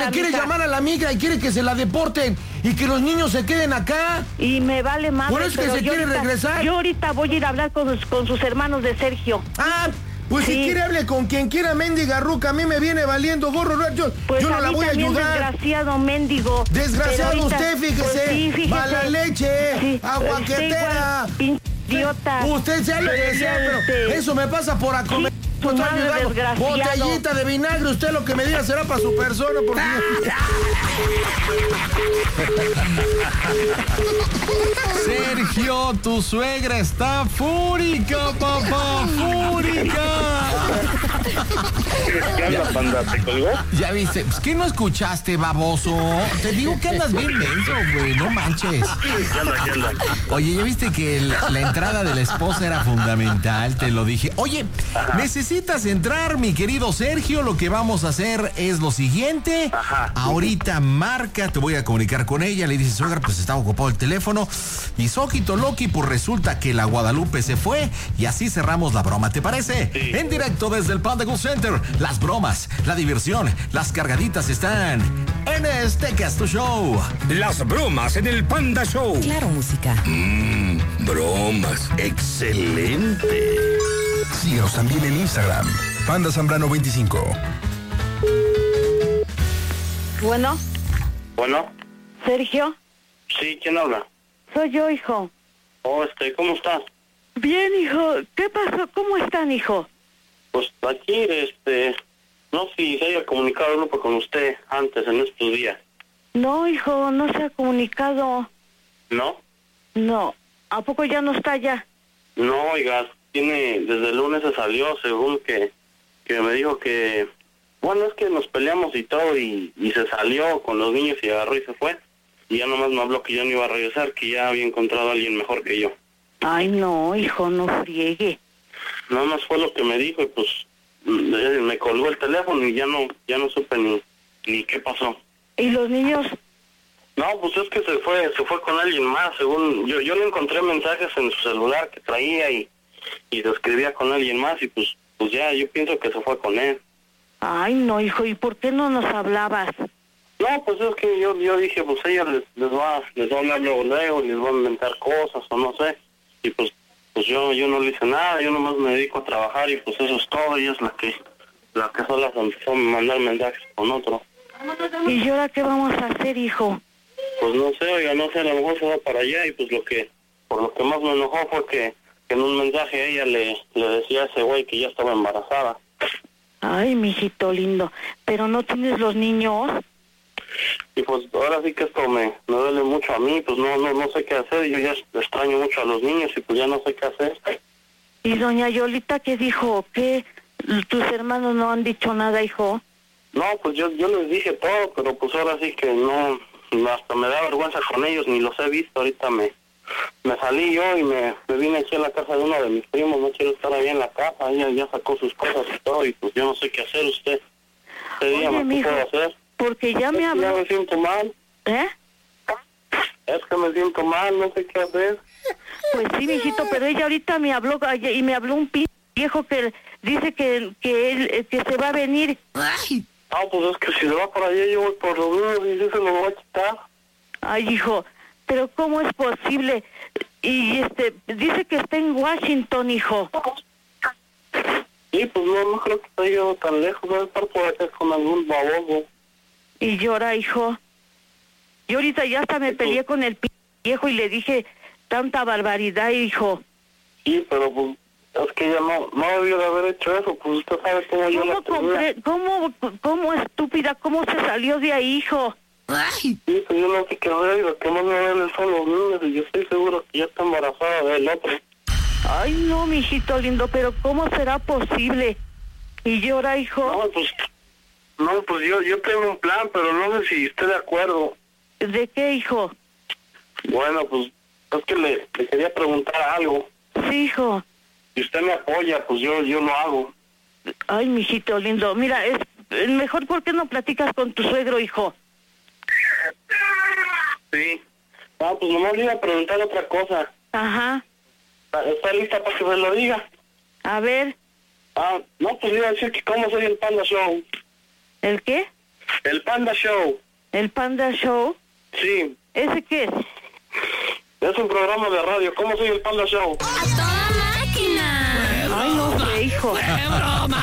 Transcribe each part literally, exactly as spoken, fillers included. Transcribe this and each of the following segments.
que quiere llamar a la migra y quiere que se la deporten y que los niños se queden acá. Y me vale más. Por eso es que se quiere ahorita, regresar. Yo ahorita voy a ir a hablar con, sus, con sus hermanos de Sergio. Ah, pues sí. Si quiere hable con quien quiera, mendiga ruca. A mí me viene valiendo gorro. Yo, pues yo no la voy a ayudar. Desgraciado mendigo. Desgraciado ahorita, usted, fíjese. Pues sí, fíjese. Mala leche, sí, aguaquetera. Idiota. Usted sea lo que sea, pero eso me pasa por acomer. Sí. Botellita de vinagre, usted lo que me diga será para su persona, porque... Sergio, tu suegra está fúrica, papá, fúrica. ¿Qué anda, panda? ¿Te colgó? Ya viste, pues, ¿qué no escuchaste, baboso? Te digo que andas bien denso, güey, no manches. ¿Qué anda, qué anda? Oye, ya viste que el, la entrada de la esposa era fundamental, te lo dije. Oye, ajá, necesitas entrar, mi querido Sergio, lo que vamos a hacer es lo siguiente. Ajá. Ahorita marca, te voy a comunicar con ella, le dices, suegra, pues está ocupado el teléfono. Y Soquito Loki, pues resulta que la Guadalupe se fue y así cerramos la broma, ¿te parece? Sí. En directo desde el Panda Go Center, las bromas, la diversión, las cargaditas están en este Casto Show. Las bromas en el Panda Show. Claro, música. Mmm, bromas, excelente. Síguenos también en Instagram, Panda Zambrano veinticinco. Bueno. Bueno. Sergio. Sí, ¿quién habla? Soy yo, hijo. Oh, este, ¿cómo estás? Bien, hijo. ¿Qué pasó? ¿Cómo están, hijo? Pues aquí, este, no sé si se haya comunicado el grupo con usted antes, en estos días. No, hijo, no se ha comunicado. ¿No? No. ¿A poco ya no está ya? No, oiga, tiene, desde el lunes se salió, según que, que me dijo que, bueno, es que nos peleamos y todo, y, y se salió con los niños y agarró y se fue. Y ya nomás me habló que ya no iba a regresar, que ya había encontrado a alguien mejor que yo. Ay, no, hijo, no friegue. Nada más fue lo que me dijo y pues me colgó el teléfono y ya no ya no supe ni, ni qué pasó. ¿Y los niños? No, pues es que se fue se fue con alguien más, según yo yo le encontré mensajes en su celular que traía y, y se escribía con alguien más y pues pues ya yo pienso que se fue con él. Ay, no, hijo, ¿y por qué no nos hablabas? No, pues es que yo yo dije, pues ella les, les va les va a hablar luego, luego, les va a inventar cosas o no sé, y pues pues yo yo no le hice nada, yo nomás me dedico a trabajar y pues eso es todo, ella es la que la que sola se empezó a mandar mensajes con otro. ¿Y ahora qué vamos a hacer, hijo? Pues no sé, oiga, no sé, a lo mejor se va para allá y pues lo que, por lo que más me enojó fue que, que en un mensaje a ella le, le decía a ese güey que ya estaba embarazada. Ay, mijito lindo, ¿pero no tienes los niños? Y pues ahora sí que esto me, me duele mucho a mí, pues no no no sé qué hacer, yo ya extraño mucho a los niños y pues ya no sé qué hacer. ¿Y doña Yolita qué dijo? ¿Qué? ¿Tus hermanos no han dicho nada, hijo? No, pues yo yo les dije todo, pero pues ahora sí que no, hasta me da vergüenza con ellos, ni los he visto, ahorita me me salí yo y me, me vine aquí a la casa de uno de mis primos, no quiero estar ahí en la casa, ella ya sacó sus cosas y todo, y pues yo no sé qué hacer usted. ¿Qué dígame, qué puedo hacer? Porque ya me habló... Ya me siento mal. ¿Eh? Es que me siento mal, no sé qué hacer. Pues sí, mijito, pero ella ahorita me habló y me habló un p... viejo que dice que que él que se va a venir. Ay. Ah, pues es que si se va por allá yo voy por los niños y yo se lo voy a quitar. Ay, hijo, pero ¿cómo es posible? Y este, dice que está en Washington, hijo. Sí, pues no, no creo que esté llegado tan lejos, va a estar por acá con algún baboso. Y llora, hijo. Yo ahorita ya hasta me peleé con el p... viejo y le dije tanta barbaridad, hijo. Sí, pero pues es que ella no, no debió de haber hecho eso, pues usted sabe cómo yo la compré, ¿Cómo, cómo estúpida, cómo se salió de ahí, hijo? Ay. Sí, pues yo no sé qué hacer, y lo que más me duele son los niños y yo estoy seguro que ya está embarazada del otro. Ay, no, mijito lindo, pero ¿cómo será posible? ¿Y llora, hijo? No, pues... No, pues yo yo tengo un plan, pero no sé si esté de acuerdo. ¿De qué, hijo? Bueno, pues es que le, le quería preguntar algo. Sí, hijo. Si usted me apoya, pues yo yo lo hago. Ay, mijito lindo, mira, es mejor porque no platicas con tu suegro, hijo. Sí. Ah, pues nomás le iba a preguntar otra cosa. Ajá. ¿Está lista para que me lo diga? A ver. Ah, no, pues le iba a decir que cómo soy el Panda Show. ¿El qué? El Panda Show. ¿El Panda Show? Sí. ¿Ese qué es? Es un programa de radio. ¿Cómo soy el Panda Show? ¡A toda máquina! Ay, no sé, hijo. ¡Qué broma!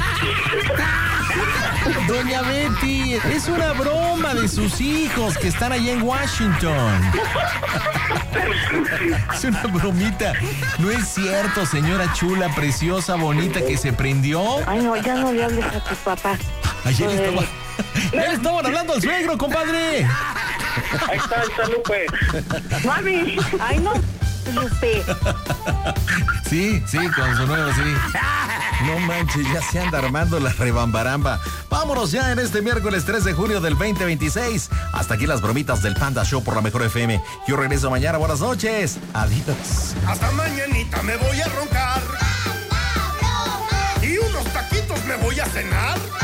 Doña Betty, es una broma de sus hijos que están allá en Washington. Es una bromita. No es cierto, señora chula, preciosa, bonita, que se prendió. Ay, no, ya no le hables a tu papá. Ayer le estaba... ya le estaban hablando al suegro, compadre. Ahí está, ahí está Lupe. Mami. Ay, no, Lupe. Sí, sí, con su nuevo, sí. No manches, ya se anda armando la rebambaramba. Vámonos ya en este miércoles tres de junio del veinte veintiséis. Hasta aquí las bromitas del Panda Show por la Mejor F M. Yo regreso mañana. Buenas noches. Adiós. Hasta mañanita me voy a roncar. Y unos taquitos me voy a cenar.